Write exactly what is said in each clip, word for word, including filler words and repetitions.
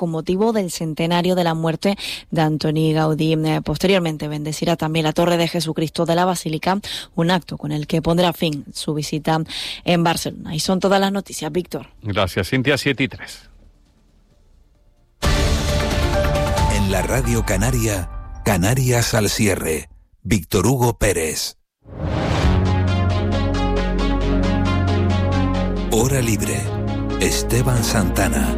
con motivo del centenario de la muerte de Antoni Gaudí. Eh, posteriormente bendecirá también la Torre de Jesucristo de la Basílica, un acto con el que pondrá fin su visita en Barcelona. Y son todas las noticias, Víctor. Gracias, Cintia. Siete y tres. En la Radio Canaria, Canarias al cierre. Víctor Hugo Pérez. Hora libre. Esteban Santana.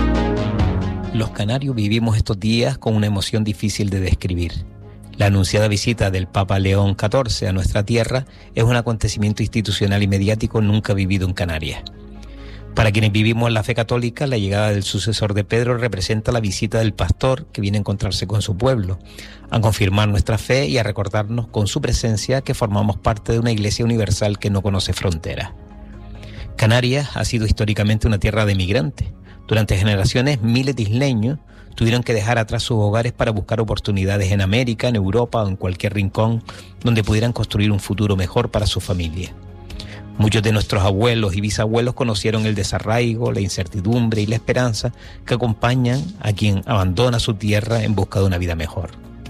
Los canarios vivimos estos días con una emoción difícil de describir. La anunciada visita del Papa León catorce a nuestra tierra es un acontecimiento institucional y mediático nunca vivido en Canarias. Para quienes vivimos la fe católica, la llegada del sucesor de Pedro representa la visita del pastor que viene a encontrarse con su pueblo, a confirmar nuestra fe y a recordarnos con su presencia que formamos parte de una iglesia universal que no conoce fronteras. Canarias ha sido históricamente una tierra de migrantes. Durante generaciones, miles de isleños tuvieron que dejar atrás sus hogares para buscar oportunidades en América, en Europa o en cualquier rincón donde pudieran construir un futuro mejor para su familia. Muchos de nuestros abuelos y bisabuelos conocieron el desarraigo, la incertidumbre y la esperanza que acompañan a quien abandona su tierra en busca de una vida mejor.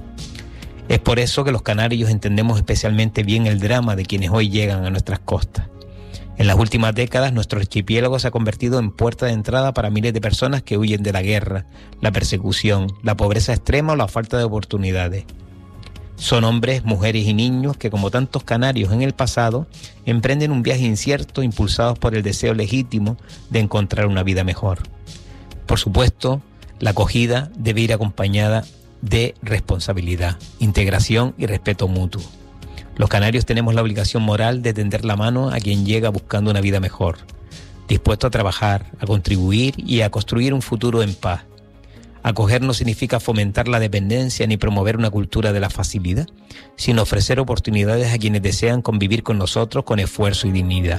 Es por eso que los canarios entendemos especialmente bien el drama de quienes hoy llegan a nuestras costas. En las últimas décadas, nuestro archipiélago se ha convertido en puerta de entrada para miles de personas que huyen de la guerra, la persecución, la pobreza extrema o la falta de oportunidades. Son hombres, mujeres y niños que, como tantos canarios en el pasado, emprenden un viaje incierto impulsados por el deseo legítimo de encontrar una vida mejor. Por supuesto, la acogida debe ir acompañada de responsabilidad, integración y respeto mutuo. Los canarios tenemos la obligación moral de tender la mano a quien llega buscando una vida mejor, dispuesto a trabajar, a contribuir y a construir un futuro en paz. Acoger no significa fomentar la dependencia ni promover una cultura de la facilidad, sino ofrecer oportunidades a quienes desean convivir con nosotros con esfuerzo y dignidad.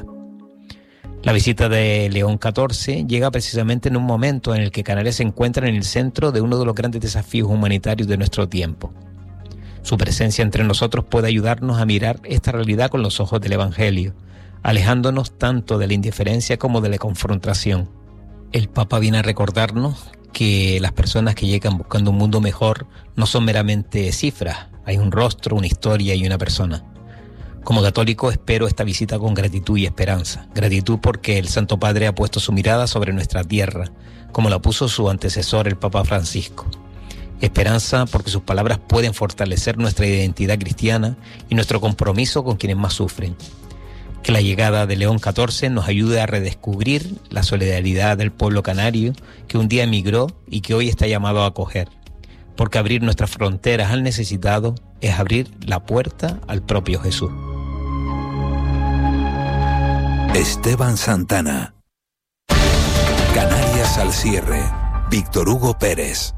La visita de León catorce llega precisamente en un momento en el que Canarias se encuentra en el centro de uno de los grandes desafíos humanitarios de nuestro tiempo. Su presencia entre nosotros puede ayudarnos a mirar esta realidad con los ojos del Evangelio, alejándonos tanto de la indiferencia como de la confrontación. El Papa viene a recordarnos que las personas que llegan buscando un mundo mejor no son meramente cifras, hay un rostro, una historia y una persona. Como católico espero esta visita con gratitud y esperanza. Gratitud porque el Santo Padre ha puesto su mirada sobre nuestra tierra, como la puso su antecesor, el Papa Francisco. Esperanza porque sus palabras pueden fortalecer nuestra identidad cristiana y nuestro compromiso con quienes más sufren. Que la llegada de León catorce nos ayude a redescubrir la solidaridad del pueblo canario que un día emigró y que hoy está llamado a acoger. Porque abrir nuestras fronteras al necesitado es abrir la puerta al propio Jesús. Esteban Santana. Canarias al cierre. Víctor Hugo Pérez.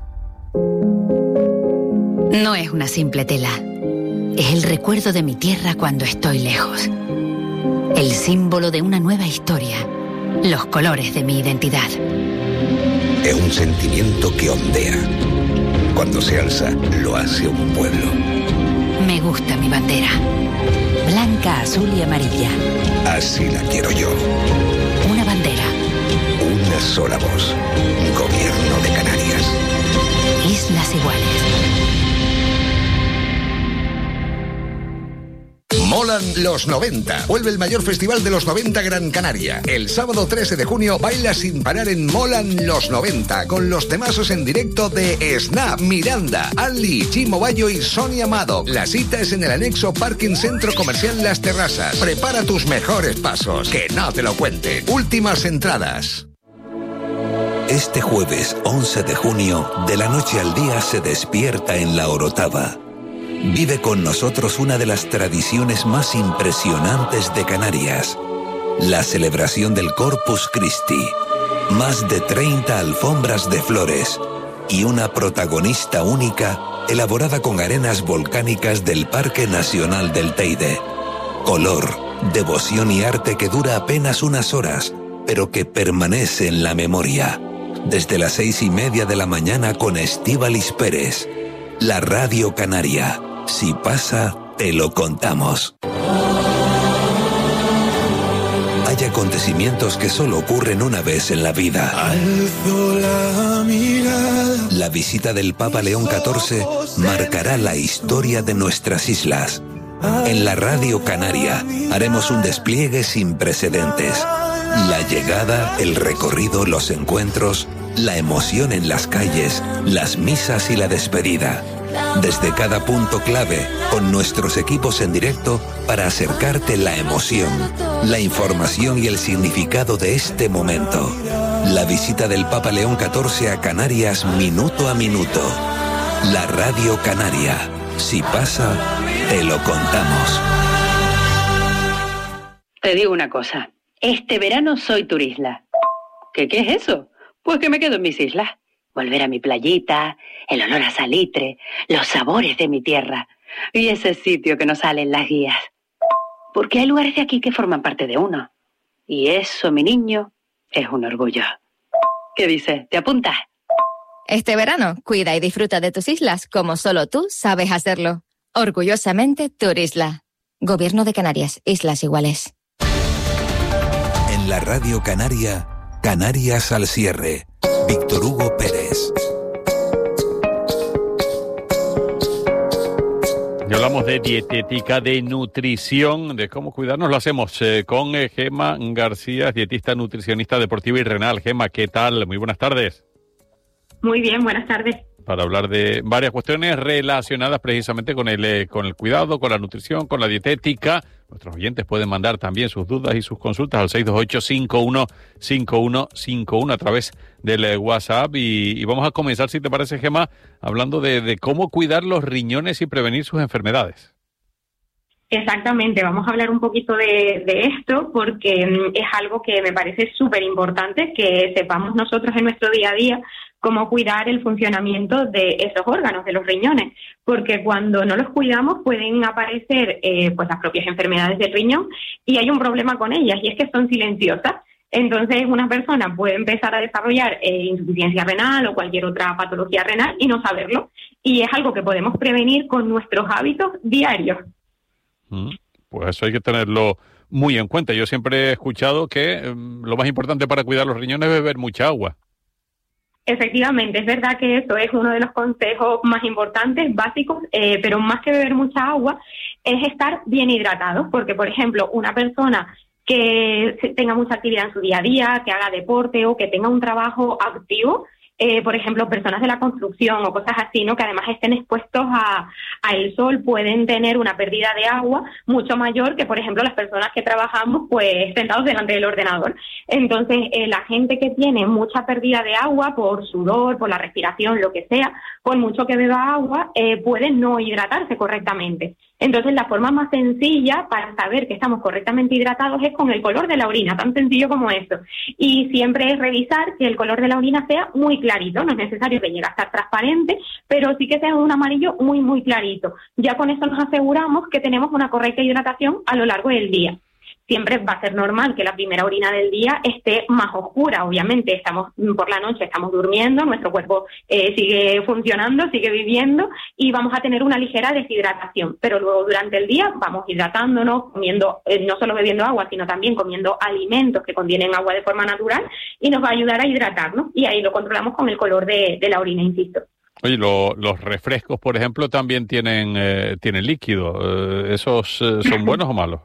No es una simple tela. Es el recuerdo de mi tierra cuando estoy lejos. El símbolo de una nueva historia. Los colores de mi identidad. Es un sentimiento que ondea. Cuando se alza, lo hace un pueblo. Me gusta mi bandera. Blanca, azul y amarilla. Así la quiero yo. Una bandera. Una sola voz. Gobierno de Canarias. Islas Iguales. Molan los noventa. Vuelve el mayor festival de los noventa Gran Canaria. El sábado trece de junio baila sin parar en Molan los noventa con los temazos en directo de Snap, Miranda, Ali, Chimo Bayo y Sonia Amado. La cita es en el anexo Parking Centro Comercial Las Terrazas. Prepara tus mejores pasos, que no te lo cuenten. Últimas entradas. Este jueves once de junio, de la noche al día se despierta en La Orotava. Vive con nosotros una de las tradiciones más impresionantes de Canarias, la celebración del Corpus Christi. Más de treinta alfombras de flores y una protagonista única elaborada con arenas volcánicas del Parque Nacional del Teide. Color, devoción y arte que dura apenas unas horas, pero que permanece en la memoria. Desde las seis y media de la mañana con Estíbaliz Pérez. La Radio Canaria. Si pasa, te lo contamos. Haya acontecimientos que solo ocurren una vez en la vida. Alzo la mirada. La visita del Papa León catorce marcará la historia de nuestras islas. En la Radio Canaria haremos un despliegue sin precedentes. La llegada, el recorrido, los encuentros, la emoción en las calles, las misas y la despedida. Desde cada punto clave, con nuestros equipos en directo para acercarte la emoción, la información y el significado de este momento. La visita del Papa León catorce a Canarias minuto a minuto. La Radio Canaria. Si pasa, te lo contamos. Te digo una cosa. Este verano soy turisla. ¿Qué, qué es eso? Pues que me quedo en mis islas. Volver a mi playita, el olor a salitre, los sabores de mi tierra y ese sitio que nos sale en las guías. Porque hay lugares de aquí que forman parte de uno. Y eso, mi niño, es un orgullo. ¿Qué dices? ¿Te apuntas? Este verano, cuida y disfruta de tus islas como solo tú sabes hacerlo. Orgullosamente Turisla. Gobierno de Canarias, Islas Iguales. En la Radio Canaria, Canarias al cierre. Víctor Hugo Pérez. Y hablamos de dietética, de nutrición, de cómo cuidarnos. Lo hacemos eh, con eh, Gemma García, dietista, nutricionista deportiva y renal. Gemma, ¿qué tal? Muy buenas tardes. Muy bien, buenas tardes. Para hablar de varias cuestiones relacionadas precisamente con el, eh, con el cuidado, con la nutrición, con la dietética. Nuestros oyentes pueden mandar también sus dudas y sus consultas al seis dos ocho, cinco uno cinco uno cinco uno a través del eh, WhatsApp. Y, y vamos a comenzar, si te parece, Gemma, hablando de, de cómo cuidar los riñones y prevenir sus enfermedades. Exactamente, vamos a hablar un poquito de, de esto porque mm, es algo que me parece súper importante que sepamos nosotros en nuestro día a día cómo cuidar el funcionamiento de esos órganos, de los riñones, porque cuando no los cuidamos pueden aparecer eh, pues las propias enfermedades del riñón y hay un problema con ellas y es que son silenciosas. Entonces una persona puede empezar a desarrollar eh, insuficiencia renal o cualquier otra patología renal y no saberlo, y es algo que podemos prevenir con nuestros hábitos diarios. Pues eso hay que tenerlo muy en cuenta. Yo siempre he escuchado que eh, lo más importante para cuidar los riñones es beber mucha agua. Efectivamente, es verdad que eso es uno de los consejos más importantes, básicos, eh, pero más que beber mucha agua es estar bien hidratados, porque, por ejemplo, una persona que tenga mucha actividad en su día a día, que haga deporte o que tenga un trabajo activo, Eh, por ejemplo, personas de la construcción o cosas así, ¿no?, que además estén expuestos a, a el sol, pueden tener una pérdida de agua mucho mayor que, por ejemplo, las personas que trabajamos pues sentados delante del ordenador. Entonces, eh, la gente que tiene mucha pérdida de agua por sudor, por la respiración, lo que sea, por mucho que beba agua, eh, puede no hidratarse correctamente. Entonces, la forma más sencilla para saber que estamos correctamente hidratados es con el color de la orina, tan sencillo como eso. Y siempre es revisar que el color de la orina sea muy clarito, no es necesario que llegue a estar transparente, pero sí que sea un amarillo muy, muy clarito. Ya con eso nos aseguramos que tenemos una correcta hidratación a lo largo del día. Siempre va a ser normal que la primera orina del día esté más oscura, obviamente, estamos por la noche, estamos durmiendo, nuestro cuerpo eh, sigue funcionando, sigue viviendo y vamos a tener una ligera deshidratación, pero luego durante el día vamos hidratándonos, comiendo, eh, no solo bebiendo agua, sino también comiendo alimentos que contienen agua de forma natural y nos va a ayudar a hidratarnos y ahí lo controlamos con el color de, de la orina, insisto. Oye, lo, los refrescos, por ejemplo, también tienen, eh, tienen líquido. Eh, ¿Esos eh, son buenos o malos?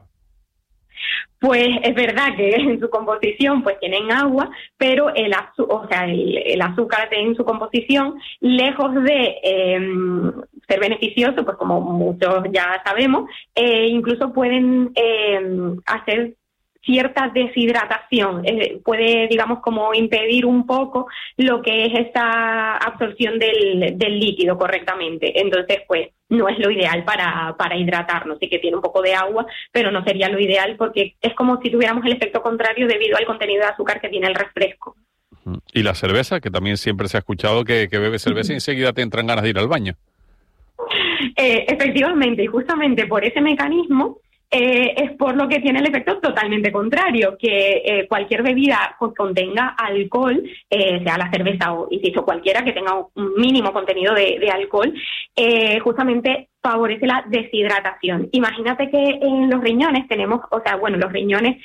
Pues es verdad que en su composición pues tienen agua, pero el, azu- o sea, el, el azúcar en su composición, lejos de eh, ser beneficioso, pues como muchos ya sabemos, eh, incluso pueden eh, hacer cierta deshidratación, eh, puede, digamos, como impedir un poco lo que es esa absorción del, del líquido correctamente. Entonces, pues, no es lo ideal para, para hidratarnos. Sí que tiene un poco de agua, pero no sería lo ideal porque es como si tuviéramos el efecto contrario debido al contenido de azúcar que tiene el refresco. Y la cerveza, que también siempre se ha escuchado que, que bebes cerveza y enseguida te entran ganas de ir al baño. Eh, efectivamente, y justamente por ese mecanismo, eh, es por lo que tiene el efecto totalmente contrario, que eh, cualquier bebida que contenga alcohol, eh, sea la cerveza o inciso cualquiera que tenga un mínimo contenido de, de alcohol, eh, justamente favorece la deshidratación. Imagínate que en los riñones tenemos, o sea, bueno, los riñones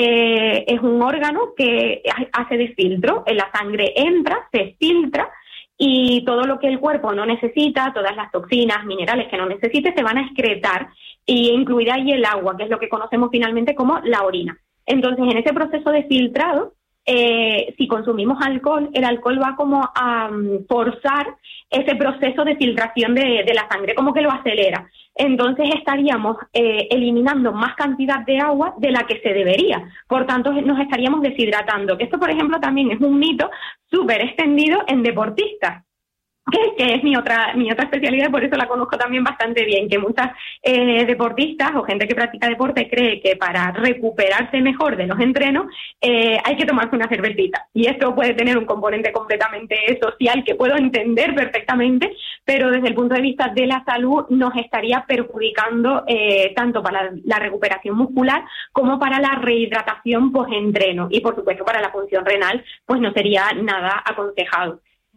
eh, es un órgano que hace de filtro, en la sangre entra, se filtra, y todo lo que el cuerpo no necesita, todas las toxinas, minerales que no necesite, se van a excretar, y incluida ahí el agua, que es lo que conocemos finalmente como la orina. Entonces, en ese proceso de filtrado, eh, si consumimos alcohol, el alcohol va como a um, forzar ese proceso de filtración de, de la sangre, como que lo acelera. Entonces estaríamos eh, eliminando más cantidad de agua de la que se debería. Por tanto, nos estaríamos deshidratando. Esto, por ejemplo, también es un mito súper extendido en deportistas, que, que es mi otra mi otra especialidad, por eso la conozco también bastante bien, que muchas eh, deportistas o gente que practica deporte cree que para recuperarse mejor de los entrenos eh, hay que tomarse una cervecita. Y esto puede tener un componente completamente social que puedo entender perfectamente, pero desde el punto de vista de la salud nos estaría perjudicando eh, tanto para la recuperación muscular como para la rehidratación post-entreno. Y, por supuesto, para la función renal, pues no sería nada aconsejado.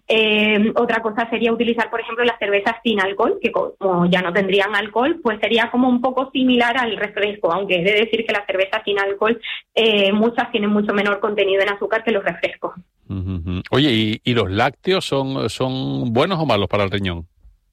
Eh, otra cosa sería utilizar, por ejemplo, las cervezas sin alcohol, que como ya no tendrían alcohol, pues sería como un poco similar al refresco, aunque he de decir que las cervezas sin alcohol, eh, muchas tienen mucho menor contenido en azúcar que los refrescos. Uh-huh. Oye, ¿y, y los lácteos son, son buenos o malos para el riñón?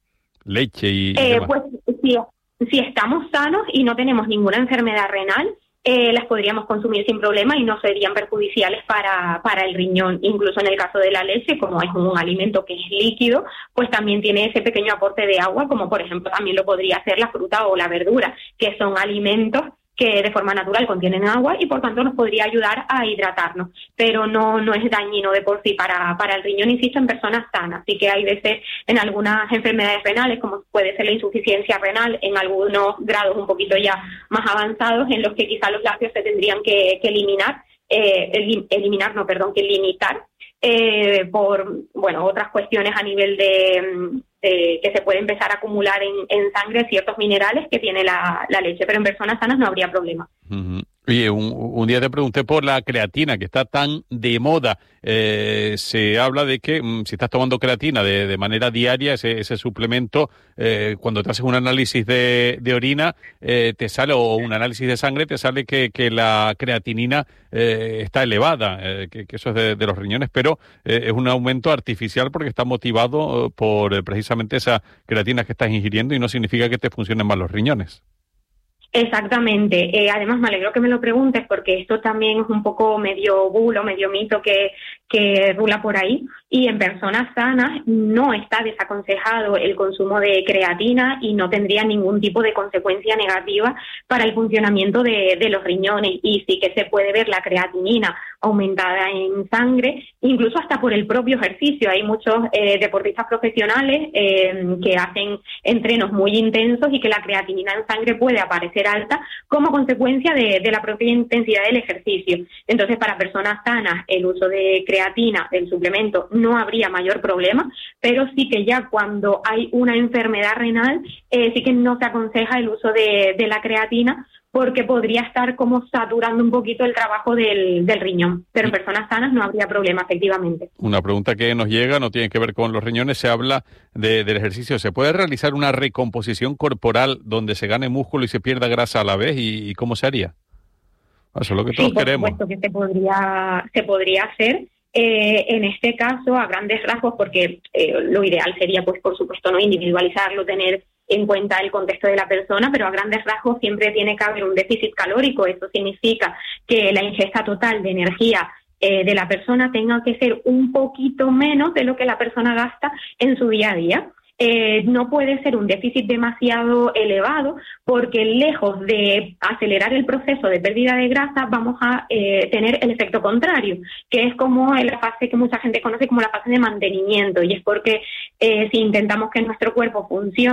Leche y, y eh, demás. Pues si, si estamos sanos y no tenemos ninguna enfermedad renal, Eh, las podríamos consumir sin problema y no serían perjudiciales para, para el riñón. Incluso en el caso de la leche, como es un alimento que es líquido, pues también tiene ese pequeño aporte de agua, como por ejemplo también lo podría hacer la fruta o la verdura, que son alimentos que de forma natural contienen agua y por tanto nos podría ayudar a hidratarnos, pero no no es dañino de por sí para, para el riñón, insisto, en personas sanas. Así que hay veces en algunas enfermedades renales, como puede ser la insuficiencia renal, en algunos grados un poquito ya más avanzados, en los que quizá los lácteos se tendrían que, que eliminar, eh, elim, eliminar, no, perdón, que limitar, eh, por, bueno, otras cuestiones a nivel de... Eh, que se puede empezar a acumular en, en sangre ciertos minerales que tiene la, la leche, pero en personas sanas no habría problema. Uh-huh. Oye, un, un día te pregunté por la creatina, que está tan de moda. Eh, se habla de que mm, si estás tomando creatina de, de manera diaria, ese, ese suplemento, eh, cuando te haces un análisis de, de orina, eh, te sale, o un análisis de sangre, te sale que, que la creatinina eh, está elevada, eh, que, que eso es de, de los riñones, pero eh, es un aumento artificial porque está motivado por eh, precisamente esa creatina que estás ingiriendo y no significa que te funcionen mal los riñones. Exactamente. Eh, además, me alegro que me lo preguntes porque esto también es un poco medio bulo, medio mito que, que rula por ahí. Y en personas sanas no está desaconsejado el consumo de creatina y no tendría ningún tipo de consecuencia negativa para el funcionamiento de, de los riñones. Y sí que se puede ver la creatinina aumentada en sangre, incluso hasta por el propio ejercicio. Hay muchos eh, deportistas profesionales eh, que hacen entrenos muy intensos y que la creatinina en sangre puede aparecer alta como consecuencia de, de la propia intensidad del ejercicio. Entonces, para personas sanas, el uso de creatina, del suplemento, no habría mayor problema, pero sí que ya cuando hay una enfermedad renal, eh, sí que no se aconseja el uso de, de la creatina, porque podría estar como saturando un poquito el trabajo del, del riñón. Pero en personas sanas no habría problema, efectivamente. Una pregunta que nos llega, no tiene que ver con los riñones, se habla de, del ejercicio. ¿Se puede realizar una recomposición corporal donde se gane músculo y se pierda grasa a la vez? ¿Y, y cómo se haría? Eso es lo que todos sí, por queremos. Supuesto que se podría, se podría hacer. Eh, en este caso, a grandes rasgos, porque eh, lo ideal sería, pues por supuesto, no individualizarlo, tener en cuenta el contexto de la persona, pero a grandes rasgos siempre tiene que haber un déficit calórico. Eso significa que la ingesta total de energía eh, de la persona tenga que ser un poquito menos de lo que la persona gasta en su día a día. Eh, no puede ser un déficit demasiado elevado porque lejos de acelerar el proceso de pérdida de grasa vamos a eh, tener el efecto contrario, que es como en la fase que mucha gente conoce como la fase de mantenimiento, y es porque eh, si intentamos que nuestro cuerpo funcione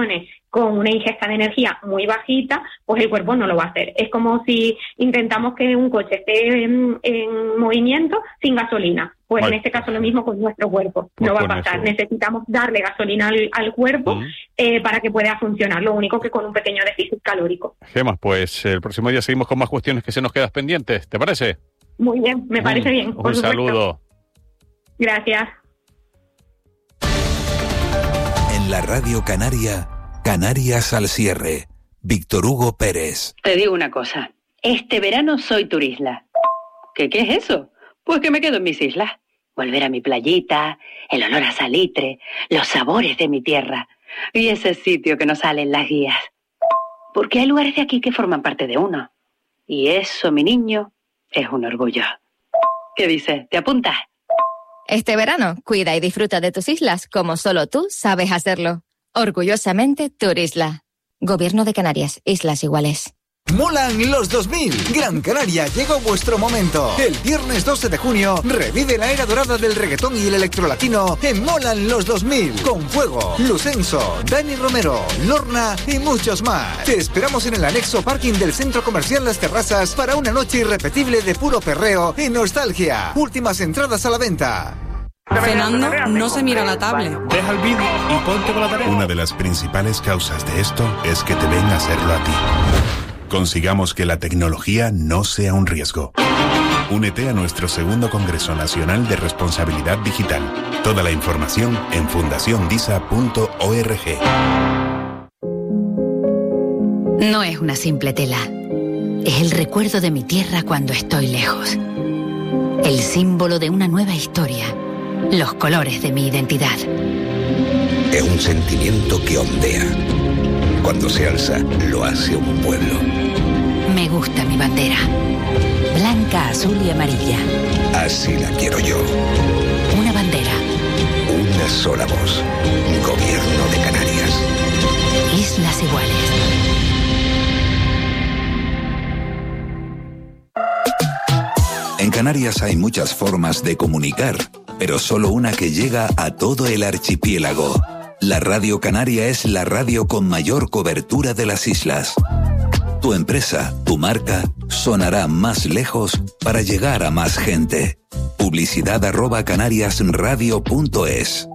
con una ingesta de energía muy bajita, pues el cuerpo no lo va a hacer. Es como si intentamos que un coche esté en, en movimiento sin gasolina. Pues vale. En este caso lo mismo con nuestro cuerpo. Pues no va a pasar. Eso. Necesitamos darle gasolina al, al cuerpo uh-huh. eh, para que pueda funcionar. Lo único que con un pequeño déficit calórico. Gemma, pues el próximo día seguimos con más cuestiones que se nos quedan pendientes. ¿Te parece? Muy bien, me parece un, bien. Un saludo. Gracias. En la Radio Canaria, Canarias al cierre. Víctor Hugo Pérez. Te digo una cosa. Este verano soy turisla. ¿Qué, qué es eso? Pues que me quedo en mis islas. Volver a mi playita, el olor a salitre, los sabores de mi tierra y ese sitio que nos sale en las guías. Porque hay lugares de aquí que forman parte de uno. Y eso, mi niño, es un orgullo. ¿Qué dices? ¿Te apuntas? Este verano, cuida y disfruta de tus islas como solo tú sabes hacerlo. Orgullosamente Turisla. Gobierno de Canarias, Islas Iguales. Molan los dos mil. Gran Canaria, llegó vuestro momento. El viernes doce de junio, revive la era dorada del reggaetón y el electrolatino en Molan los dos mil. Con Fuego, Lucenso, Dani Romero, Lorna y muchos más. Te esperamos en el anexo parking del Centro Comercial Las Terrazas para una noche irrepetible de puro perreo y nostalgia. Últimas entradas a la venta. Fernando no se mira la tablet. Deja el vídeo y ponte con la tarea. Una de las principales causas de esto es que te ven a hacerlo a ti. Consigamos que la tecnología no sea un riesgo. Únete a nuestro segundo Congreso Nacional de Responsabilidad Digital. Toda la información en fundación disa punto org. No es una simple tela. Es el recuerdo de mi tierra cuando estoy lejos. El símbolo de una nueva historia. Los colores de mi identidad. Es un sentimiento que ondea. Cuando se alza, lo hace un pueblo. Me gusta mi bandera. Blanca, azul y amarilla. Así la quiero yo. Una bandera. Una sola voz. Gobierno de Canarias. Islas Iguales. En Canarias hay muchas formas de comunicar, pero solo una que llega a todo el archipiélago. La Radio Canaria es la radio con mayor cobertura de las islas. Tu empresa, tu marca, sonará más lejos para llegar a más gente. Publicidad arroba canariasradio punto es.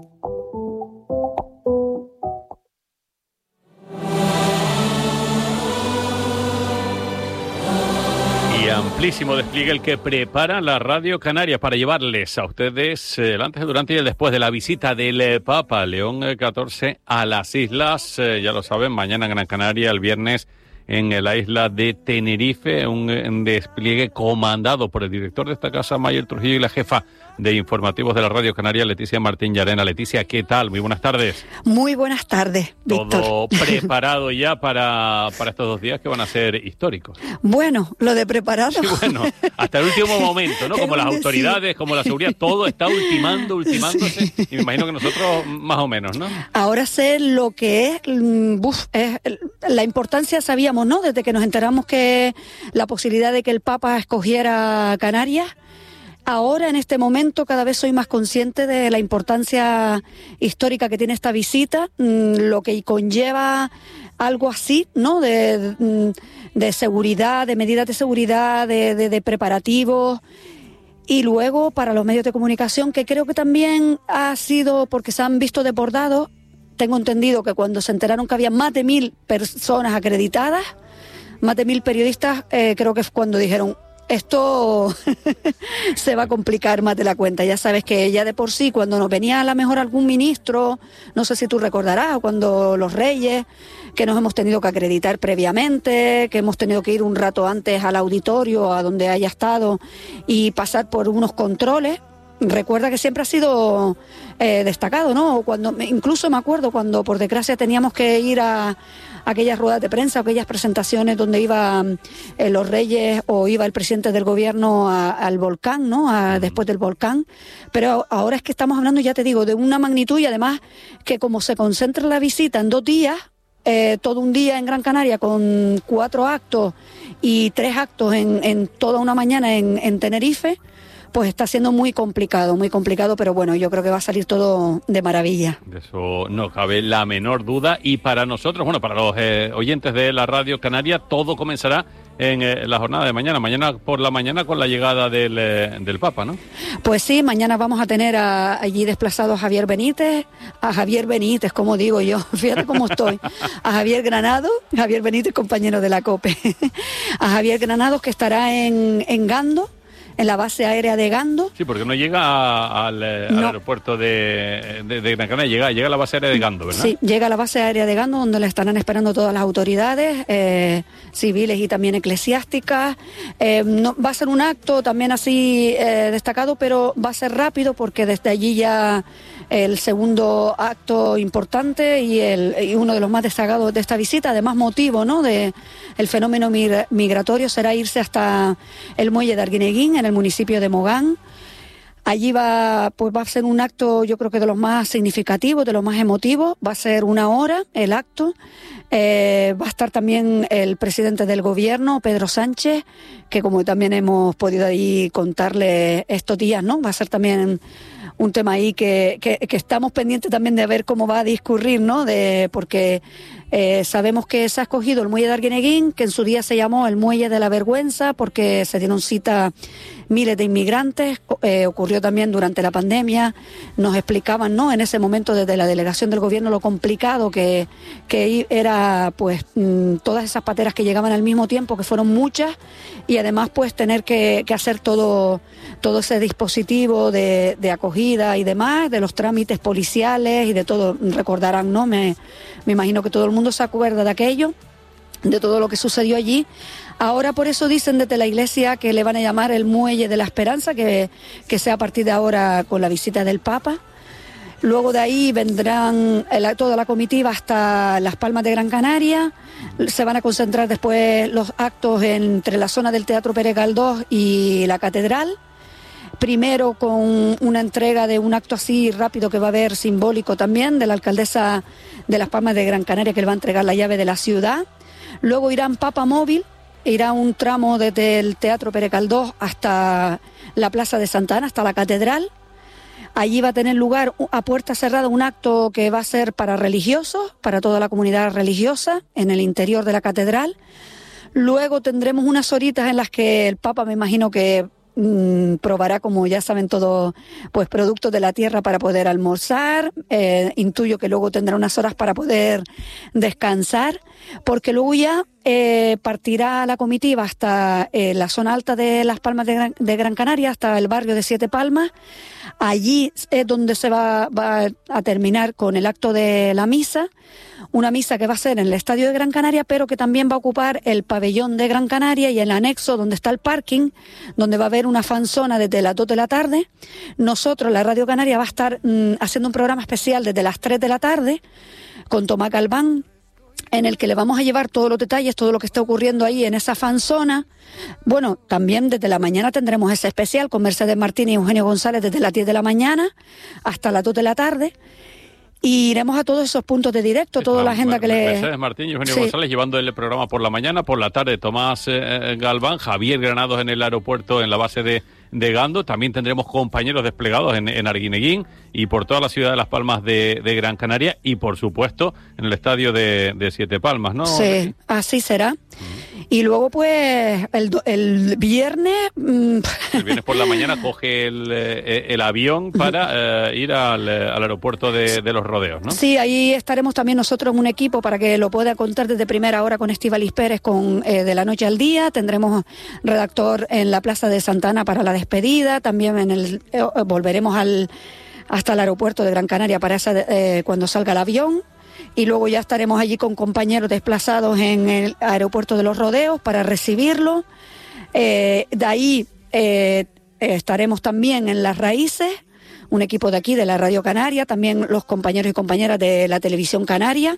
Y amplísimo despliegue el que prepara la Radio Canaria para llevarles a ustedes el antes, el durante y el después de la visita del eh, Papa León catorce a las islas. Eh, ya lo saben, mañana en Gran Canaria, el viernes en la isla de Tenerife, un, un despliegue comandado por el director de esta casa, Mayer Trujillo, y la jefa de informativos de la Radio Canaria, Leticia Martín Llarena. Leticia, ¿qué tal? Muy buenas tardes. Muy buenas tardes, Víctor. Todo preparado ya para, para estos dos días que van a ser históricos. Bueno, lo de preparado. Sí, bueno, hasta el último momento, ¿no? Como las autoridades, sí. Como la seguridad, todo está ultimando, ultimándose. Sí. Y me imagino que nosotros más o menos, ¿no? Ahora sé lo que es, uf, es la importancia, sabíamos, ¿no? Desde que nos enteramos que la posibilidad de que el Papa escogiera Canarias. Ahora, en este momento, cada vez soy más consciente de la importancia histórica que tiene esta visita, lo que conlleva algo así, ¿no? De, de seguridad, de medidas de seguridad, de, de, de preparativos. Y luego, para los medios de comunicación, que creo que también ha sido porque se han visto desbordados. Tengo entendido que cuando se enteraron que había más de mil personas acreditadas, más de mil periodistas, eh, creo que es cuando dijeron, esto se va a complicar más de la cuenta. Ya sabes que ya de por sí, cuando nos venía a la mejor algún ministro, no sé si tú recordarás, cuando los reyes, que nos hemos tenido que acreditar previamente, que hemos tenido que ir un rato antes al auditorio, a donde haya estado, y pasar por unos controles. Recuerda que siempre ha sido eh, destacado, ¿no? Cuando, incluso me acuerdo cuando por desgracia teníamos que ir a, a aquellas ruedas de prensa, aquellas presentaciones donde iban eh, los reyes o iba el presidente del gobierno a, al volcán, ¿no? A, después del volcán. Pero ahora es que estamos hablando, ya te digo, de una magnitud y además que como se concentra la visita en dos días, eh, todo un día en Gran Canaria con cuatro actos y tres actos en, en toda una mañana en, en Tenerife, pues está siendo muy complicado, muy complicado, pero bueno, yo creo que va a salir todo de maravilla. De eso no cabe la menor duda. Y para nosotros, bueno, para los eh, oyentes de la Radio Canaria, todo comenzará en eh, la jornada de mañana, mañana por la mañana con la llegada del, eh, del Papa, ¿no? Pues sí, mañana vamos a tener a, allí desplazado a Javier Benítez, a Javier Benítez, como digo yo, fíjate cómo estoy, a Javier Granado, Javier Benítez, compañero de la COPE, a Javier Granados, que estará en, en Gando, en la base aérea de Gando. Sí, porque no llega a, al, no. al aeropuerto de, de, de Gran Canaria, llega, llega a la base aérea de Gando, ¿verdad? Sí, llega a la base aérea de Gando, donde le estarán esperando todas las autoridades eh, civiles y también eclesiásticas. Eh, no, va a ser un acto también así eh, destacado, pero va a ser rápido porque desde allí ya el segundo acto importante y, el, y uno de los más destacados de esta visita, además motivo, ¿no?, de el fenómeno migratorio, será irse hasta el muelle de Arguineguín, en el municipio de Mogán. Allí va, pues va a ser un acto, yo creo que de los más significativos, de los más emotivos. Va a ser una hora el acto. Eh, va a estar también el presidente del gobierno, Pedro Sánchez, que como también hemos podido ahí contarle estos días, ¿no? Va a ser también un tema ahí que, que, que estamos pendientes también de ver cómo va a discurrir, ¿no? De, porque eh, sabemos que se ha escogido el muelle de Arguineguín, que en su día se llamó el muelle de la vergüenza, porque se dieron cita miles de inmigrantes. Eh, ocurrió también durante la pandemia. Nos explicaban, ¿no?, en ese momento desde la delegación del gobierno lo complicado que, que era, pues, mmm, todas esas pateras que llegaban al mismo tiempo, que fueron muchas, y además pues tener que, que hacer todo, todo ese dispositivo de, de acogida y demás, de los trámites policiales y de todo. Recordarán, ¿no? Me, me imagino que todo el mundo se acuerda de aquello, de todo lo que sucedió allí. Ahora por eso dicen desde la Iglesia que le van a llamar el Muelle de la Esperanza, que, que sea a partir de ahora con la visita del Papa. Luego de ahí vendrán el, toda la comitiva hasta Las Palmas de Gran Canaria. Se van a concentrar después los actos entre la zona del Teatro Pérez Galdós y la Catedral. Primero con una entrega de un acto así rápido que va a haber, simbólico también, de la alcaldesa de Las Palmas de Gran Canaria, que le va a entregar la llave de la ciudad. Luego irán Papa Móvil, irá un tramo desde el Teatro Pérez Galdós hasta la Plaza de Santa Ana, hasta la Catedral. Allí va a tener lugar a puerta cerrada un acto que va a ser para religiosos, para toda la comunidad religiosa, en el interior de la catedral. Luego tendremos unas horitas en las que el Papa, me imagino que mmm, probará, como ya saben todos, pues productos de la tierra para poder almorzar. Eh, intuyo que luego tendrá unas horas para poder descansar, porque luego ya eh, partirá la comitiva hasta eh, la zona alta de Las Palmas de Gran, de Gran Canaria, hasta el barrio de Siete Palmas. Allí es donde se va, va a terminar con el acto de la misa, una misa que va a ser en el Estadio de Gran Canaria, pero que también va a ocupar el pabellón de Gran Canaria y el anexo donde está el parking, donde va a haber una fanzona desde las dos de la tarde. Nosotros, la Radio Canaria, va a estar mmm, haciendo un programa especial desde las tres de la tarde con Tomás Galván, en el que le vamos a llevar todos los detalles, todo lo que está ocurriendo ahí en esa fanzona. Bueno, también desde la mañana tendremos ese especial con Mercedes Martín y Eugenio González desde las diez de la mañana hasta las dos de la tarde. Y iremos a todos esos puntos de directo, toda Está, la agenda que le... Mercedes Martín y Eugenio sí. González llevando el programa por la mañana, por la tarde Tomás eh, Galván, Javier Granados en el aeropuerto, en la base de, de Gando. También tendremos compañeros desplegados en, en Arguineguín y por toda la ciudad de Las Palmas de, de Gran Canaria y, por supuesto, en el estadio de, de Siete Palmas, ¿no? Sí, así será. Y luego, pues, el, el viernes... Mmm... El viernes por la mañana coge el, el avión para eh, ir al, al aeropuerto de, de Los Rodeos, ¿no? Sí, ahí estaremos también nosotros en un equipo para que lo pueda contar desde primera hora con Estíbaliz Pérez, con eh, De la Noche al Día. Tendremos redactor en la Plaza de Santa Ana para la despedida. También en el eh, volveremos al hasta el aeropuerto de Gran Canaria para esa, eh, cuando salga el avión. Y luego ya estaremos allí con compañeros desplazados en el aeropuerto de Los Rodeos para recibirlo. Eh, de ahí eh, estaremos también en Las Raíces, un equipo de aquí, de la Radio Canaria, también los compañeros y compañeras de la Televisión Canaria.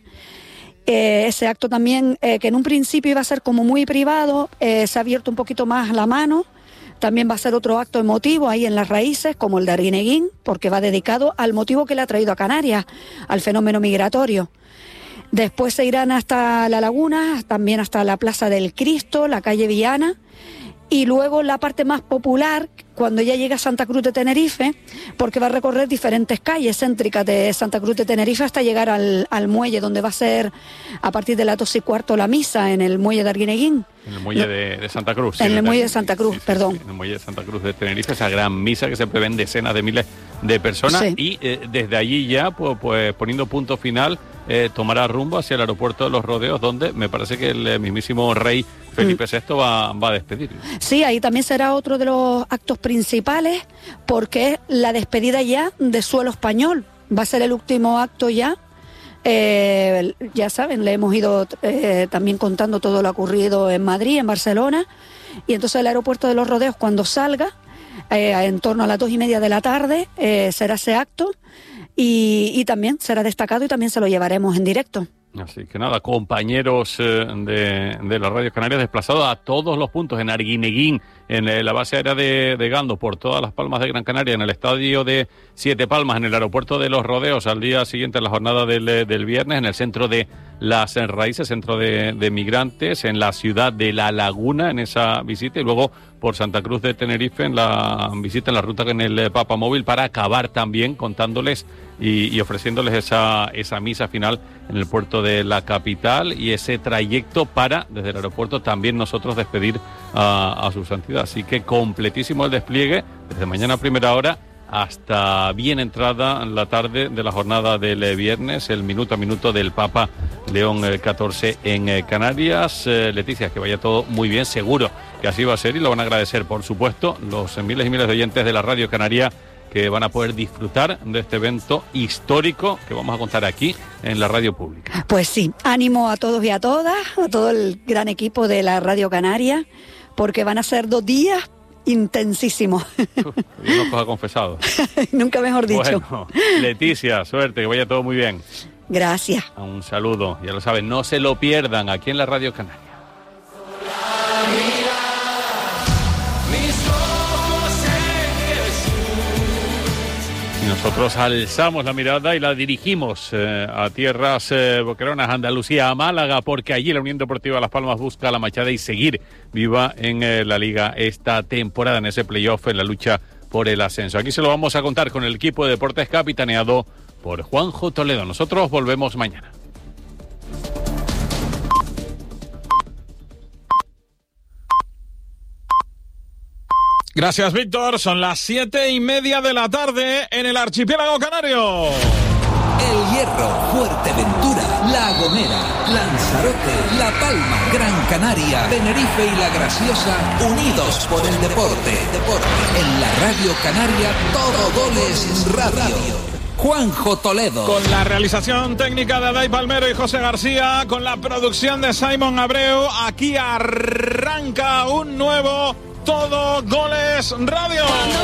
Eh, ese acto también, eh, que en un principio iba a ser como muy privado, eh, se ha abierto un poquito más la mano. También va a ser otro acto emotivo ahí en Las Raíces, como el de Arguineguín, porque va dedicado al motivo que le ha traído a Canarias, al fenómeno migratorio. Después se irán hasta La Laguna, también hasta la Plaza del Cristo, la calle Viana, y luego la parte más popular, cuando ya llega a Santa Cruz de Tenerife, porque va a recorrer diferentes calles céntricas de Santa Cruz de Tenerife hasta llegar al, al muelle, donde va a ser a partir de las dos y cuarto la misa, en el muelle de Arguineguín. En el muelle de, de Santa Cruz. En sí, el muelle de Santa Cruz, sí, sí, perdón. Sí, en el muelle de Santa Cruz de Tenerife, esa gran misa que se prevén decenas de miles de personas, sí. y eh, desde allí ya, pues, pues poniendo punto final, eh, tomará rumbo hacia el aeropuerto de Los Rodeos, donde me parece que el mismísimo rey Felipe mm. sexto va, va a despedir. Sí, ahí también será otro de los actos principales, porque es la despedida ya de suelo español. Va a ser el último acto ya. Eh, ya saben, le hemos ido eh, también contando todo lo ocurrido en Madrid, en Barcelona, y entonces el aeropuerto de Los Rodeos, cuando salga, eh, en torno a las dos y media de la tarde, eh, será ese acto, y, y también será destacado y también se lo llevaremos en directo. Así que nada, compañeros eh, de, de las radios canarias desplazados a todos los puntos, en Arguineguín, en eh, la base aérea de, de Gando, por todas las Palmas de Gran Canaria, en el estadio de Siete Palmas, en el aeropuerto de Los Rodeos, al día siguiente, en la jornada del, del viernes, en el centro de Las Raíces, centro de, de migrantes, en la ciudad de La Laguna, en esa visita, y luego por Santa Cruz de Tenerife, en la visita en la ruta en el Papa Móvil, para acabar también contándoles y, y ofreciéndoles esa, esa misa final en el puerto de la capital, y ese trayecto para, desde el aeropuerto, también nosotros despedir a, a su santidad. Así que completísimo el despliegue, desde mañana a primera hora hasta bien entrada en la tarde de la jornada del viernes, el minuto a minuto del Papa León catorce en Canarias. Eh, Leticia, que vaya todo muy bien, seguro que así va a ser, y lo van a agradecer, por supuesto, los miles y miles de oyentes de la Radio Canaria, que van a poder disfrutar de este evento histórico que vamos a contar aquí en la radio pública. Pues sí, ánimo a todos y a todas, a todo el gran equipo de la Radio Canaria, porque van a ser dos días intensísimos. Uf, Dios nos ha confesado. Nunca mejor dicho. Bueno, Leticia, suerte, que vaya todo muy bien. Gracias. Un saludo, ya lo saben, no se lo pierdan aquí en la Radio Canaria. Y nosotros alzamos la mirada y la dirigimos eh, a tierras eh, boqueronas, Andalucía, a Málaga, porque allí la Unión Deportiva Las Palmas busca la machada y seguir viva en eh, la Liga esta temporada, en ese playoff, en la lucha por el ascenso. Aquí se lo vamos a contar con el equipo de deportes capitaneado por Juanjo Toledo. Nosotros volvemos mañana. Gracias, Víctor. Son las siete y media de la tarde en el archipiélago canario. El Hierro, Fuerteventura, La Gomera, Lanzarote, La Palma, Gran Canaria, Tenerife y La Graciosa, unidos por el deporte. Deporte. En la Radio Canaria, todo goles radio. Juanjo Toledo. Con la realización técnica de Adai Palmero y José García, con la producción de Simon Abreu, aquí arranca un nuevo Todo Goles Radio.